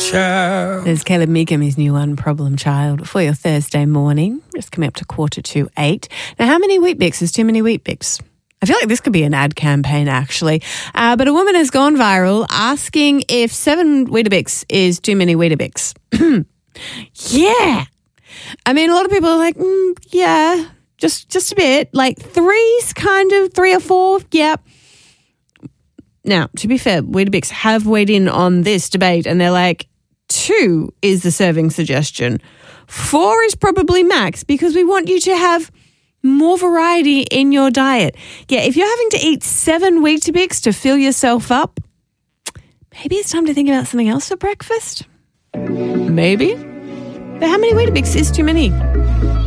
child. There's Caleb Meekham, his new one, Problem Child, for your Thursday morning. Just coming up to 7:45. Now, how many Weet-Bix is too many Weet-Bix? I feel like this could be an ad campaign, actually. But a woman has gone viral asking if 7 Weetabix is too many Weetabix. Yeah. I mean, a lot of people are like, yeah, just a bit. Like 3's kind of 3 or 4, yeah. Now, to be fair, Weetabix have weighed in on this debate and they're like, 2 is the serving suggestion. 4 is probably max because we want you to have more variety in your diet. Yeah, if you're having to eat 7 Weetabix to fill yourself up, maybe it's time to think about something else for breakfast. Maybe. But how many Weetabix is too many?